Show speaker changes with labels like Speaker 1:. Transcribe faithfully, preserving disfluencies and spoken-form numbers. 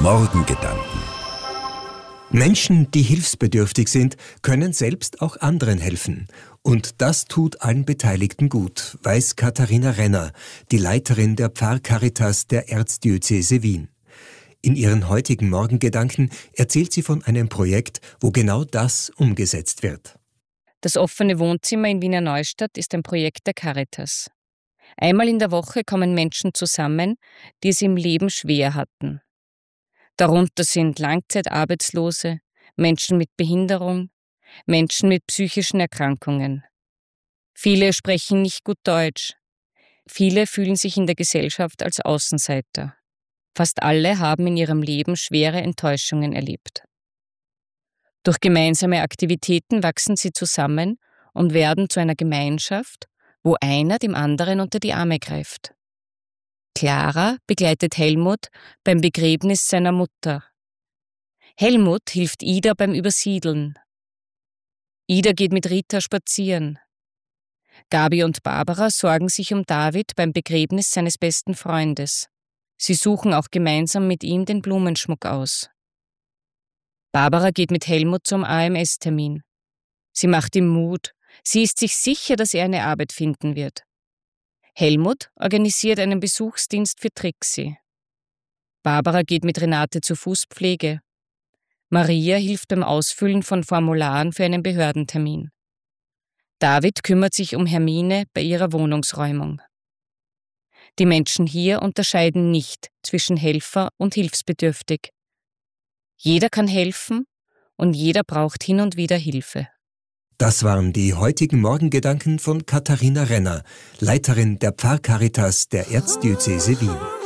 Speaker 1: Morgengedanken. Menschen, die hilfsbedürftig sind, können selbst auch anderen helfen. Und das tut allen Beteiligten gut, weiß Katharina Renner, die Leiterin der Pfarrcaritas der Erzdiözese Wien. In ihren heutigen Morgengedanken erzählt sie von einem Projekt, wo genau das umgesetzt wird.
Speaker 2: Das offene Wohnzimmer in Wiener Neustadt ist ein Projekt der Caritas. Einmal in der Woche kommen Menschen zusammen, die es im Leben schwer hatten. Darunter sind Langzeitarbeitslose, Menschen mit Behinderung, Menschen mit psychischen Erkrankungen. Viele sprechen nicht gut Deutsch. Viele fühlen sich in der Gesellschaft als Außenseiter. Fast alle haben in ihrem Leben schwere Enttäuschungen erlebt. Durch gemeinsame Aktivitäten wachsen sie zusammen und werden zu einer Gemeinschaft, wo einer dem anderen unter die Arme greift. Clara begleitet Helmut beim Begräbnis seiner Mutter. Helmut hilft Ida beim Übersiedeln. Ida geht mit Rita spazieren. Gabi und Barbara sorgen sich um David beim Begräbnis seines besten Freundes. Sie suchen auch gemeinsam mit ihm den Blumenschmuck aus. Barbara geht mit Helmut zum A M S-Termin. Sie macht ihm Mut. Sie ist sich sicher, dass er eine Arbeit finden wird. Helmut organisiert einen Besuchsdienst für Trixie. Barbara geht mit Renate zur Fußpflege. Maria hilft beim Ausfüllen von Formularen für einen Behördentermin. David kümmert sich um Hermine bei ihrer Wohnungsräumung. Die Menschen hier unterscheiden nicht zwischen Helfer und hilfsbedürftig. Jeder kann helfen und jeder braucht hin und wieder Hilfe.
Speaker 1: Das waren die heutigen Morgengedanken von Katharina Renner, Leiterin der Pfarrcaritas der Erzdiözese Wien.